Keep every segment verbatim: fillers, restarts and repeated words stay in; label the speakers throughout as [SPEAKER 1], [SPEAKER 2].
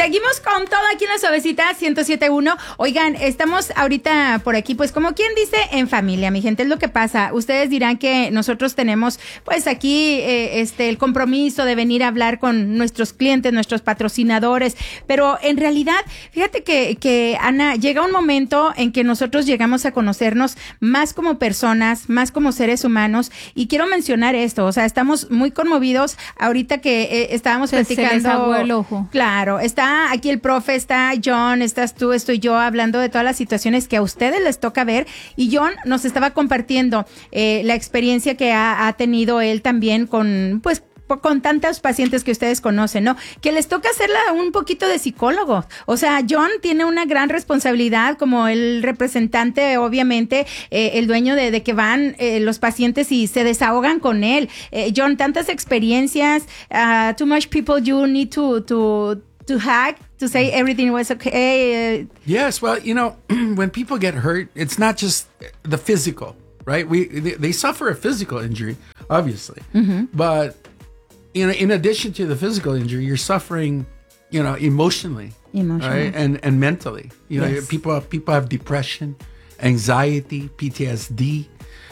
[SPEAKER 1] Seguimos con todo aquí en La Suavecita ciento siete punto uno. Oigan, estamos ahorita por aquí, pues como quien dice, en familia, mi gente, es lo que pasa. Ustedes dirán que nosotros tenemos, pues aquí, eh, este, el compromiso de venir a hablar con nuestros clientes, nuestros patrocinadores, pero en realidad, fíjate que, que Ana, llega un momento en que nosotros llegamos a conocernos más como personas, más como seres humanos, y quiero mencionar esto, o sea, estamos muy conmovidos ahorita que eh, estábamos se, platicando.
[SPEAKER 2] Se les aguó el ojo.
[SPEAKER 1] Claro, está aquí el profe, está John, estás tú, estoy yo, hablando de todas las situaciones que a ustedes les toca ver, y John nos estaba compartiendo eh, la experiencia que ha, ha tenido él también con, pues, con tantos pacientes que ustedes conocen, ¿no? Que les toca hacerla un poquito de psicólogo. O sea, John tiene una gran responsabilidad como el representante, obviamente, eh, el dueño de, de que van eh, los pacientes y se desahogan con él. Eh, John, tantas experiencias, uh, too much people you need to, to, to hack, to say everything was okay.
[SPEAKER 3] Yes, well, you know, when people get hurt, it's not just the physical, right? We They, they suffer a physical injury, obviously, mm-hmm. but In, in addition to the physical injury, you're suffering, you know, emotionally,
[SPEAKER 1] emotionally.
[SPEAKER 3] Right? And and mentally. You know,
[SPEAKER 1] yes.
[SPEAKER 3] people people have depression, anxiety, P T S D.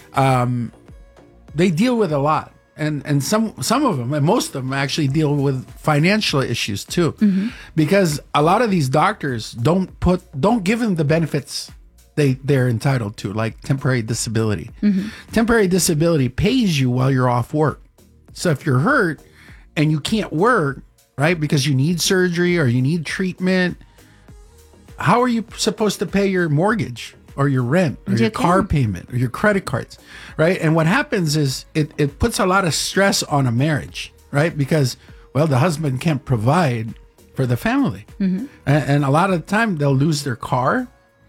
[SPEAKER 3] Um, they deal with a lot, and and some some of them, and most of them, actually deal with financial issues too, mm-hmm. because a lot of these doctors don't put don't give them the benefits they they're entitled to, like temporary disability. Mm-hmm. Temporary disability pays you while you're off work. So if you're hurt and you can't work, right, because you need surgery or you need treatment, how are you supposed to pay your mortgage or your rent or your car payment or your credit cards, right? And what happens is it, it puts a lot of stress on a marriage, right? Because, well, the husband can't provide for the family. Mm-hmm. And, and a lot of the time they'll lose their car.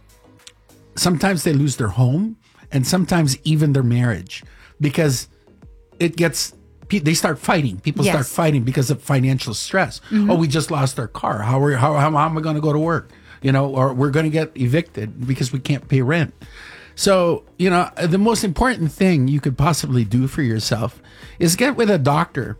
[SPEAKER 3] Sometimes they lose their home, and sometimes even their marriage, because it gets... They start fighting. People yes. start fighting because of financial stress. Mm-hmm. Oh, we just lost our car. How are how how, how am I going to go to work? You know, or we're going to get evicted because we can't pay rent. So, you know, the most important thing you could possibly do for yourself is get with a doctor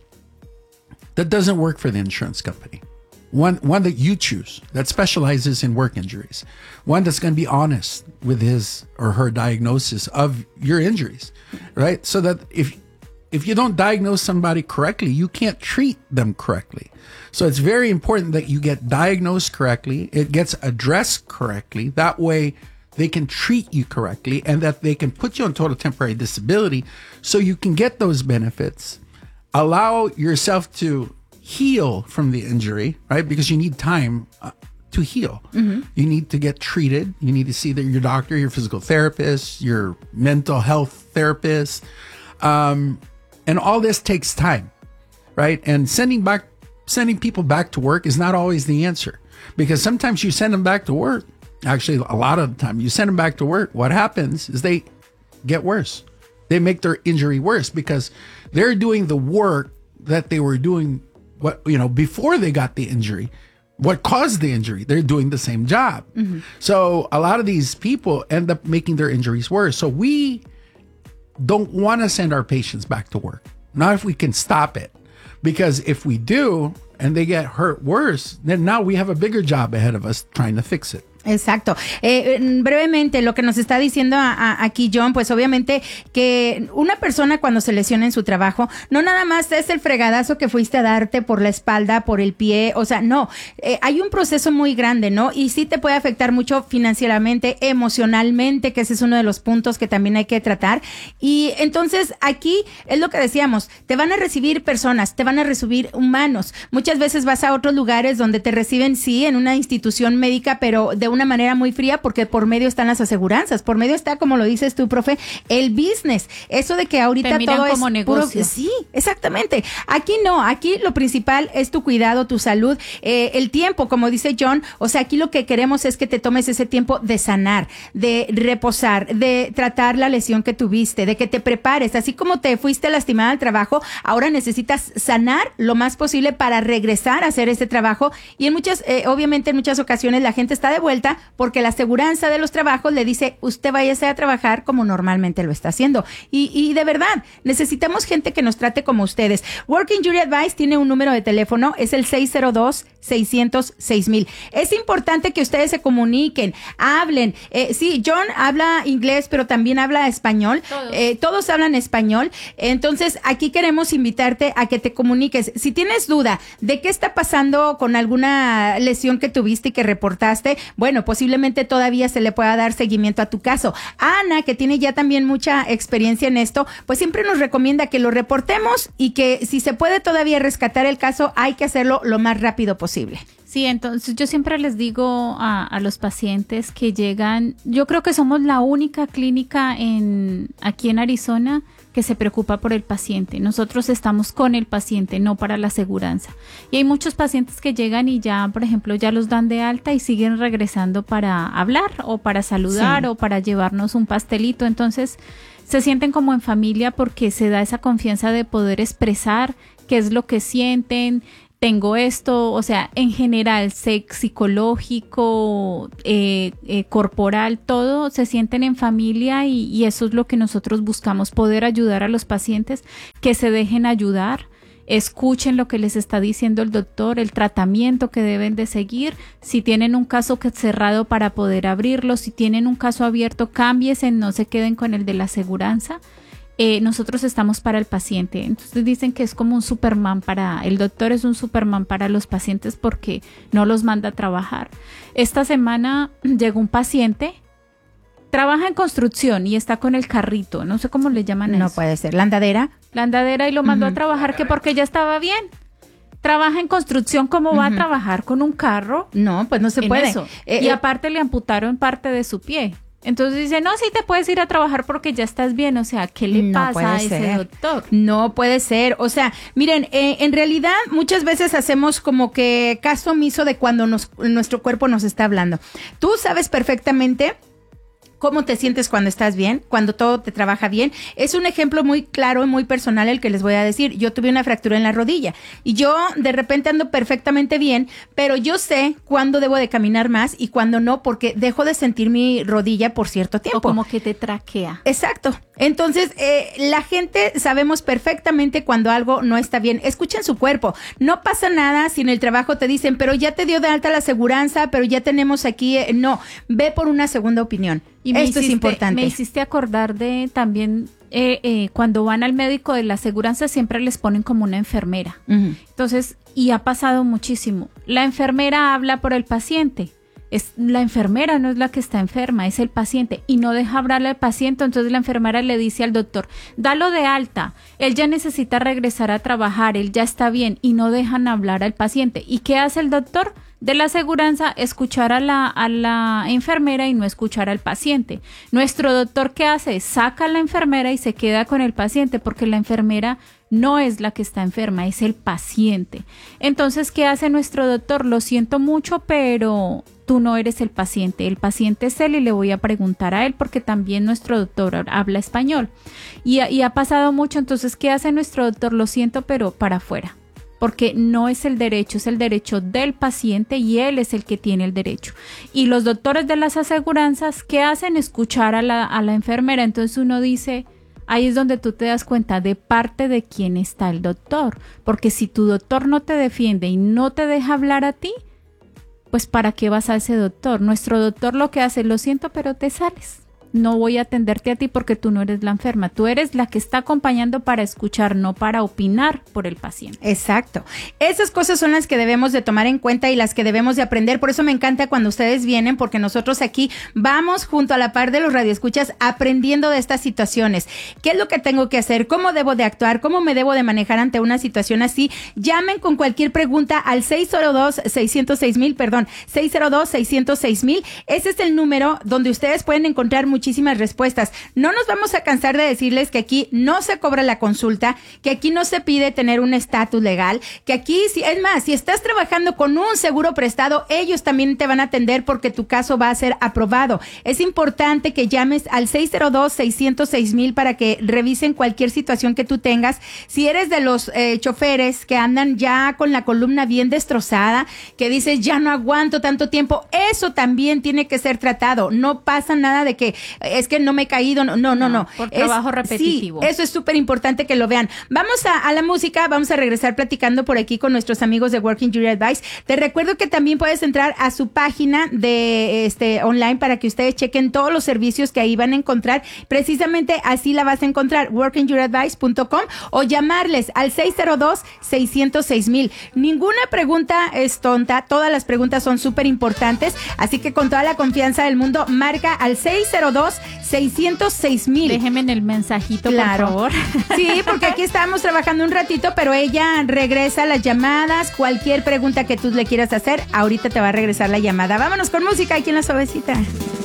[SPEAKER 3] that doesn't work for the insurance company. One one that you choose, that specializes in work injuries. One that's going to be honest with his or her diagnosis of your injuries, right? So that if If you don't diagnose somebody correctly, you can't treat them correctly. So it's very important that you get diagnosed correctly, it gets addressed correctly. That way they can treat you correctly, and that they can put you on total temporary disability so you can get those benefits. Allow yourself to heal from the injury, right? Because you need time uh, to heal. Mm-hmm. You need to get treated. You need to see that your doctor, your physical therapist, your mental health therapist, um, and all this takes time, right? And sending back, sending people back to work is not always the answer, because sometimes you send them back to work. Actually, a lot of the time you send them back to work. What happens is they get worse. They make their injury worse because they're doing the work that they were doing, what, you know, before they got the injury. What caused the injury? They're doing the same job. Mm-hmm. So a lot of these people end up making their injuries worse. So we don't want to send our patients back to work. Not if we can stop it. Because if we do, and they get hurt worse, then now we have a bigger job ahead of us trying to fix it.
[SPEAKER 1] Exacto. Eh, brevemente, lo que nos está diciendo a, a, aquí John, pues obviamente que una persona cuando se lesiona en su trabajo, no nada más es el fregadazo que fuiste a darte por la espalda, por el pie, o sea, no, eh, hay un proceso muy grande, ¿no? Y sí te puede afectar mucho financieramente, emocionalmente, que ese es uno de los puntos que también hay que tratar. Y entonces aquí es lo que decíamos, te van a recibir personas, te van a recibir humanos. Muchas veces vas a otros lugares donde te reciben, sí, en una institución médica, pero de una manera muy fría, porque por medio están las aseguranzas, por medio está, como lo dices tú, profe, el business. Eso de que ahorita todo
[SPEAKER 2] como
[SPEAKER 1] es
[SPEAKER 2] negocio.
[SPEAKER 1] Puro, sí, exactamente. Aquí no, aquí lo principal es tu cuidado, tu salud, eh, el tiempo, como dice John, o sea, aquí lo que queremos es que te tomes ese tiempo de sanar, de reposar, de tratar la lesión que tuviste, de que te prepares, así como te fuiste lastimada al trabajo, ahora necesitas sanar lo más posible para regresar a hacer ese trabajo. Y en muchas, eh, obviamente en muchas ocasiones la gente está de vuelta vuelta porque la aseguranza de los trabajos le dice, usted váyase a trabajar como normalmente lo está haciendo. Y, y de verdad, necesitamos gente que nos trate como ustedes. Work Injury Advice tiene un número de teléfono, es el seis cero dos, seis cero seis mil. Es importante que ustedes se comuniquen, hablen. Eh, sí, John habla inglés, pero también habla español.
[SPEAKER 2] Todos.
[SPEAKER 1] Eh, todos hablan español. Entonces, aquí queremos invitarte a que te comuniques. Si tienes duda de qué está pasando con alguna lesión que tuviste y que reportaste, bueno, posiblemente todavía se le pueda dar seguimiento a tu caso. Ana, que tiene ya también mucha experiencia en esto, pues siempre nos recomienda que lo reportemos y que si se puede todavía rescatar el caso, hay que hacerlo lo más rápido posible.
[SPEAKER 2] Sí, entonces yo siempre les digo a, a los pacientes que llegan, yo creo que somos la única clínica en aquí en Arizona que se preocupa por el paciente. Nosotros estamos con el paciente, no para la aseguranza. Y hay muchos pacientes que llegan y ya, por ejemplo, ya los dan de alta y siguen regresando para hablar o para saludar, sí, o para llevarnos un pastelito. Entonces se sienten como en familia porque se da esa confianza de poder expresar qué es lo que sienten. Tengo esto, o sea, en general, psicológico, eh, eh, corporal, todo, se sienten en familia y, y eso es lo que nosotros buscamos, poder ayudar a los pacientes, que se dejen ayudar, escuchen lo que les está diciendo el doctor, el tratamiento que deben de seguir, si tienen un caso que cerrado para poder abrirlo, si tienen un caso abierto, cámbiese, no se queden con el de la aseguranza. Eh, nosotros estamos para el paciente. Entonces dicen que es como un Superman para, el doctor es un Superman para los pacientes porque no los manda a trabajar. Esta semana llegó un paciente, trabaja en construcción y está con el carrito, no sé cómo le llaman
[SPEAKER 1] no
[SPEAKER 2] eso.
[SPEAKER 1] No puede ser, la andadera.
[SPEAKER 2] La andadera y lo mandó uh-huh. a trabajar que porque ya estaba bien. Trabaja en construcción, ¿cómo uh-huh. va a trabajar con un carro?
[SPEAKER 1] No, pues no se puede.
[SPEAKER 2] Eso.
[SPEAKER 1] Eh,
[SPEAKER 2] y
[SPEAKER 1] eh,
[SPEAKER 2] aparte le amputaron parte de su pie. Entonces dice, no, sí te puedes ir a trabajar porque ya estás bien. O sea, ¿qué le
[SPEAKER 1] no
[SPEAKER 2] pasa a ese
[SPEAKER 1] ser.
[SPEAKER 2] doctor?
[SPEAKER 1] No puede ser. O sea, miren, eh, en realidad muchas veces hacemos como que caso omiso de cuando nos, nuestro cuerpo nos está hablando. Tú sabes perfectamente cómo te sientes cuando estás bien, cuando todo te trabaja bien. Es un ejemplo muy claro y muy personal el que les voy a decir. Yo tuve una fractura en la rodilla y yo de repente ando perfectamente bien, pero yo sé cuándo debo de caminar más y cuándo no, porque dejo de sentir mi rodilla por cierto tiempo.
[SPEAKER 2] O como que te traquea.
[SPEAKER 1] Exacto. Entonces, eh, la gente sabemos perfectamente cuando algo no está bien. Escuchen su cuerpo. No pasa nada si en el trabajo te dicen, pero ya te dio de alta la aseguranza, pero ya tenemos aquí. Eh, no, ve por una segunda opinión.
[SPEAKER 2] Y me
[SPEAKER 1] Esto
[SPEAKER 2] hiciste,
[SPEAKER 1] es importante.
[SPEAKER 2] Me hiciste acordar de también eh, eh, cuando van al médico de la aseguranza siempre les ponen como una enfermera. Uh-huh. Entonces, y ha pasado muchísimo. La enfermera habla por el paciente. Es la enfermera, no es la que está enferma, es el paciente y no deja hablarle al paciente. Entonces la enfermera le dice al doctor, dalo de alta, él ya necesita regresar a trabajar, él ya está bien y no dejan hablar al paciente. ¿Y qué hace el doctor de la aseguranza? Escuchar a la, a la enfermera y no escuchar al paciente. Nuestro doctor, ¿qué hace? Saca a la enfermera y se queda con el paciente porque la enfermera no es la que está enferma, es el paciente. Entonces, ¿qué hace nuestro doctor? Lo siento mucho, pero tú no eres el paciente. El paciente es él y le voy a preguntar a él porque también nuestro doctor habla español. Y, y ha pasado mucho. Entonces, ¿qué hace nuestro doctor? Lo siento, pero para afuera. Porque no es el derecho, es el derecho del paciente y él es el que tiene el derecho. Y los doctores de las aseguranzas, ¿qué hacen? Escuchar a la, a la enfermera. Entonces uno dice, ahí es donde tú te das cuenta de parte de quién está el doctor. Porque si tu doctor no te defiende y no te deja hablar a ti, pues ¿para qué vas a ese doctor? Nuestro doctor lo que hace, lo siento, pero te sales. No voy a atenderte a ti porque tú no eres la enferma. Tú eres la que está acompañando para escuchar, no para opinar por el paciente.
[SPEAKER 1] Exacto. Esas cosas son las que debemos de tomar en cuenta y las que debemos de aprender. Por eso me encanta cuando ustedes vienen, porque nosotros aquí vamos junto a la par de los radioescuchas aprendiendo de estas situaciones. ¿Qué es lo que tengo que hacer? ¿Cómo debo de actuar? ¿Cómo me debo de manejar ante una situación así? Llamen con cualquier pregunta al seis cero dos, seis cero seis mil, perdón, seis cero dos, seis cero seis mil. Ese es el número donde ustedes pueden encontrar muchísimas muchísimas respuestas. No nos vamos a cansar de decirles que aquí no se cobra la consulta, que aquí no se pide tener un estatus legal, que aquí, si, es más, si estás trabajando con un seguro prestado, ellos también te van a atender porque tu caso va a ser aprobado. Es importante que llames al seis cero dos, seis cero seis mil para que revisen cualquier situación que tú tengas. Si eres de los eh, choferes que andan ya con la columna bien destrozada, que dices, ya no aguanto tanto tiempo, eso también tiene que ser tratado. No pasa nada de que es que no me he caído, no, no, no. no.
[SPEAKER 2] Por trabajo
[SPEAKER 1] es,
[SPEAKER 2] repetitivo.
[SPEAKER 1] Sí, eso es súper importante que lo vean. Vamos a, a la música, vamos a regresar platicando por aquí con nuestros amigos de Working Jury Advice. Te recuerdo que también puedes entrar a su página de este online para que ustedes chequen todos los servicios que ahí van a encontrar. Precisamente así la vas a encontrar, working jury advice punto com, o llamarles al seis cero dos, seis cero seis mil. Ninguna pregunta es tonta, todas las preguntas son súper importantes, así que con toda la confianza del mundo, marca al seis cero dos, seis cero seis mil.
[SPEAKER 2] Déjenme en el mensajito,
[SPEAKER 1] claro,
[SPEAKER 2] por favor.
[SPEAKER 1] Sí, porque aquí estábamos trabajando un ratito, pero ella regresa las llamadas, cualquier pregunta que tú le quieras hacer, ahorita te va a regresar la llamada. Vámonos con música aquí en La Suavecita.